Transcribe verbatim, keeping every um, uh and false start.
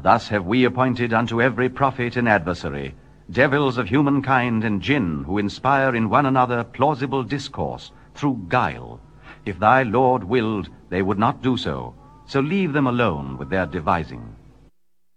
Thus have we appointed unto every prophet an adversary, devils of humankind and jinn, who inspire in one another plausible discourse through guile. If thy Lord willed, they would not do so, so leave them alone with their devising.